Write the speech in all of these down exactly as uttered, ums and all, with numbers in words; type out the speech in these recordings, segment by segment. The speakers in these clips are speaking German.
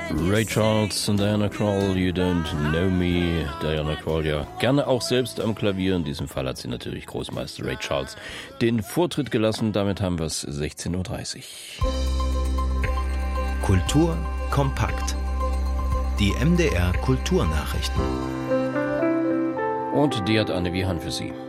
Ray Charles und Diana Krall, You Don't Know Me. Diana Krall ja gerne auch selbst am Klavier. In diesem Fall hat sie natürlich Großmeister Ray Charles den Vortritt gelassen. Damit haben wir es sechzehn Uhr dreißig. Kultur kompakt. Die M D R Kulturnachrichten. Und die hat Anne Wiehan für Sie.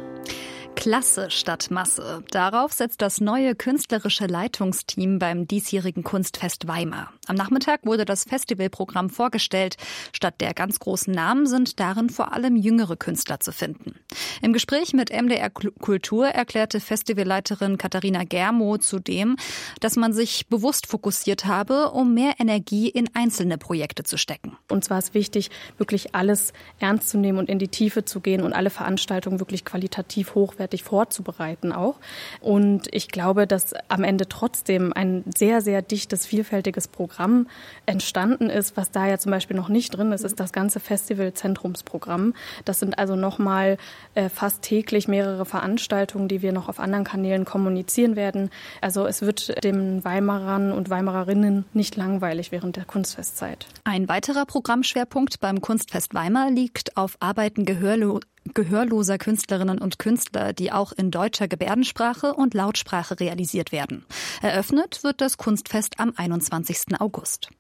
Klasse statt Masse. Darauf setzt das neue künstlerische Leitungsteam beim diesjährigen Kunstfest Weimar. Am Nachmittag wurde das Festivalprogramm vorgestellt. Statt der ganz großen Namen sind darin vor allem jüngere Künstler zu finden. Im Gespräch mit M D R Kultur erklärte Festivalleiterin Katharina Germo zudem, dass man sich bewusst fokussiert habe, um mehr Energie in einzelne Projekte zu stecken. Uns war es wichtig, wirklich alles ernst zu nehmen und in die Tiefe zu gehen und alle Veranstaltungen wirklich qualitativ hochwertig vorzubereiten auch. Und ich glaube, dass am Ende trotzdem ein sehr, sehr dichtes, vielfältiges Programm entstanden ist. Was da ja zum Beispiel noch nicht drin ist, ist das ganze Festival-Zentrumsprogramm. Das sind also nochmal äh, fast täglich mehrere Veranstaltungen, die wir noch auf anderen Kanälen kommunizieren werden. Also es wird den Weimarern und Weimarerinnen nicht langweilig während der Kunstfestzeit. Ein weiterer Programmschwerpunkt beim Kunstfest Weimar liegt auf Arbeiten gehörlo- gehörloser Künstlerinnen und Künstler, die auch in deutscher Gebärdensprache und Lautsprache realisiert werden. Eröffnet wird das Kunstfest am einundzwanzigsten August.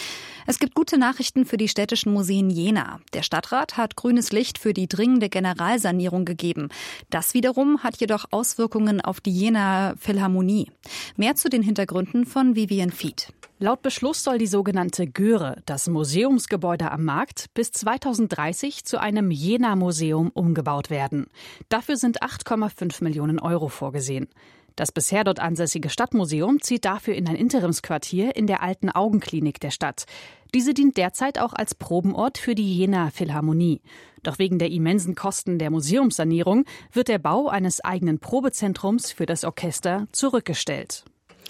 Es gibt gute Nachrichten für die städtischen Museen Jena. Der Stadtrat hat grünes Licht für die dringende Generalsanierung gegeben. Das wiederum hat jedoch Auswirkungen auf die Jenaer Philharmonie. Mehr zu den Hintergründen von Vivian Fied. Laut Beschluss soll die sogenannte Göre, das Museumsgebäude am Markt, bis zweitausenddreißig zu einem Jena-Museum umgebaut werden. Dafür sind acht Komma fünf Millionen Euro vorgesehen. Das bisher dort ansässige Stadtmuseum zieht dafür in ein Interimsquartier in der alten Augenklinik der Stadt. Diese dient derzeit auch als Probenort für die Jenaer Philharmonie. Doch wegen der immensen Kosten der Museumssanierung wird der Bau eines eigenen Probezentrums für das Orchester zurückgestellt.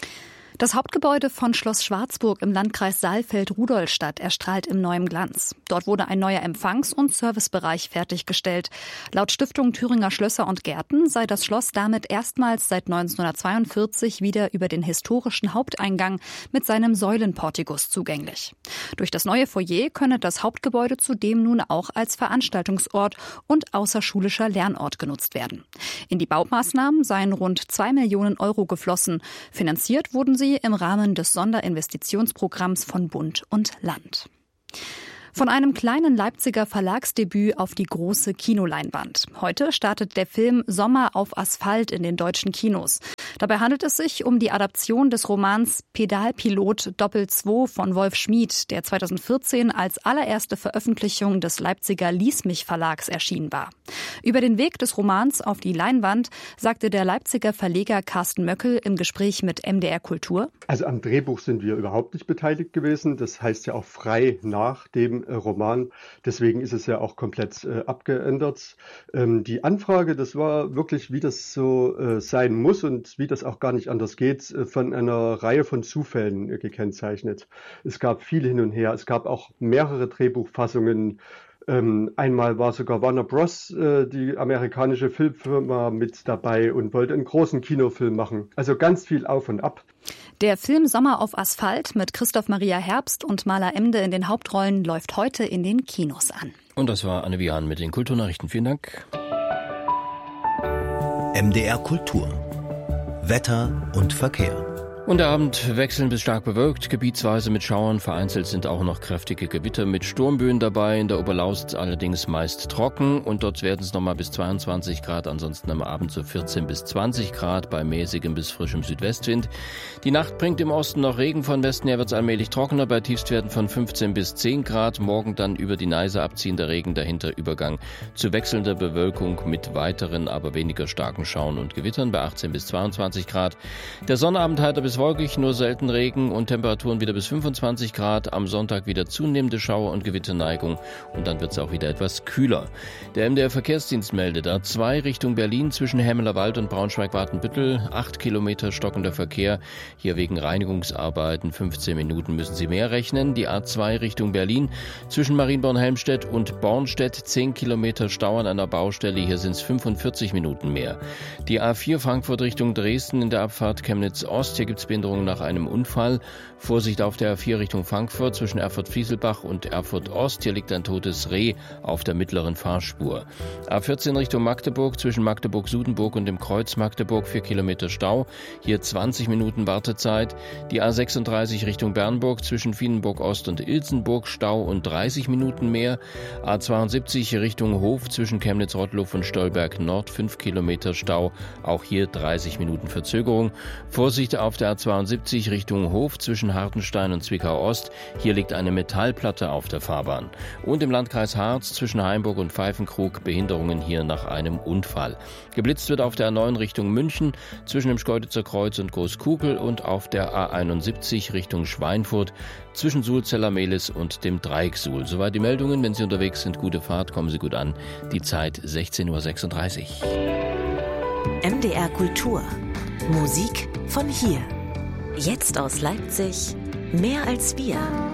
Das Hauptgebäude von Schloss Schwarzburg im Landkreis Saalfeld-Rudolstadt erstrahlt im neuen Glanz. Dort wurde ein neuer Empfangs- und Servicebereich fertiggestellt. Laut Stiftung Thüringer Schlösser und Gärten sei das Schloss damit erstmals seit neunzehnhundertzweiundvierzig wieder über den historischen Haupteingang mit seinem Säulenportikus zugänglich. Durch das neue Foyer könne das Hauptgebäude zudem nun auch als Veranstaltungsort und außerschulischer Lernort genutzt werden. In die Baumaßnahmen seien rund zwei Millionen Euro geflossen. Finanziert wurden sie im Rahmen des Sonderinvestitionsprogramms von Bund und Land. Von einem kleinen Leipziger Verlagsdebüt auf die große Kinoleinwand. Heute startet der Film Sommer auf Asphalt in den deutschen Kinos. Dabei handelt es sich um die Adaption des Romans Pedalpilot Doppel zwei von Wolf Schmid, der zweitausendvierzehn als allererste Veröffentlichung des Leipziger Lies-Mich Verlags erschienen war. Über den Weg des Romans auf die Leinwand sagte der Leipziger Verleger Carsten Möckel im Gespräch mit M D R Kultur: Also am Drehbuch sind wir überhaupt nicht beteiligt gewesen. Das heißt ja auch frei nach dem äh, Roman. Deswegen ist es ja auch komplett äh, abgeändert. Ähm, die Anfrage, das war wirklich, wie das so äh, sein muss und wie das auch gar nicht anders geht, äh, von einer Reihe von Zufällen äh, gekennzeichnet. Es gab viel hin und her. Es gab auch mehrere Drehbuchfassungen. Ähm, einmal war sogar Warner Bros., äh, die amerikanische Filmfirma, mit dabei und wollte einen großen Kinofilm machen. Also ganz viel auf und ab. Der Film Sommer auf Asphalt mit Christoph Maria Herbst und Maler Emde in den Hauptrollen läuft heute in den Kinos an. Und das war Anne Wiehan mit den Kulturnachrichten. Vielen Dank. M D R Kultur. Wetter und Verkehr. Und der Abend wechselnd bis stark bewölkt, gebietsweise mit Schauern. Vereinzelt sind auch noch kräftige Gewitter mit Sturmböen dabei. In der Oberlausitz allerdings meist trocken. Und dort werden es nochmal bis zweiundzwanzig Grad. Ansonsten am Abend so vierzehn bis zwanzig Grad bei mäßigem bis frischem Südwestwind. Die Nacht bringt im Osten noch Regen. Von Westen her wird es allmählich trockener. Bei Tiefstwerten von fünfzehn bis zehn Grad. Morgen dann über die Neise abziehender Regen. Dahinter Übergang zu wechselnder Bewölkung mit weiteren, aber weniger starken Schauern und Gewittern bei achtzehn bis zweiundzwanzig Grad. Der Sonnabend heiter bis wolkig, nur selten Regen und Temperaturen wieder bis fünfundzwanzig Grad. Am Sonntag wieder zunehmende Schauer- und Gewitterneigung und dann wird es auch wieder etwas kühler. Der M D R Verkehrsdienst meldet A zwei Richtung Berlin zwischen Hemmelerwald und Braunschweig-Watenbüttel. acht Kilometer stockender Verkehr. Hier wegen Reinigungsarbeiten fünfzehn Minuten müssen Sie mehr rechnen. Die A zwei Richtung Berlin zwischen Marienborn-Helmstedt und Bornstedt. zehn Kilometer Stau an einer Baustelle. Hier sind es fünfundvierzig Minuten mehr. Die A vier Frankfurt Richtung Dresden in der Abfahrt Chemnitz Ost. Hier gibt Mobilitätsbehinderungen nach einem Unfall. Vorsicht auf der A vier Richtung Frankfurt zwischen Erfurt-Fieselbach und Erfurt-Ost. Hier liegt ein totes Reh auf der mittleren Fahrspur. A vierzehn Richtung Magdeburg zwischen Magdeburg-Sudenburg und dem Kreuz Magdeburg vier Kilometer Stau. Hier zwanzig Minuten Wartezeit. Die A sechsunddreißig Richtung Bernburg zwischen Vienenburg-Ost und Ilsenburg Stau und dreißig Minuten mehr. A zweiundsiebzig Richtung Hof zwischen Chemnitz-Rottluff und Stolberg Nord fünf Kilometer Stau. Auch hier dreißig Minuten Verzögerung. Vorsicht auf der A zweiundsiebzig Richtung Hof zwischen Hartenstein und Zwickau Ost. Hier liegt eine Metallplatte auf der Fahrbahn. Und im Landkreis Harz zwischen Hainburg und Pfeifenkrug Behinderungen hier nach einem Unfall. Geblitzt wird auf der A neun Richtung München zwischen dem Schkeuditzer Kreuz und Großkugel und auf der A einundsiebzig Richtung Schweinfurt zwischen Sulzeller-Mehlis und dem Dreieck Suhl. Soweit die Meldungen. Wenn Sie unterwegs sind, gute Fahrt, kommen Sie gut an. Die Zeit sechzehn Uhr sechsunddreißig. M D R Kultur. Musik von hier. Jetzt aus Leipzig. Mehr als wir.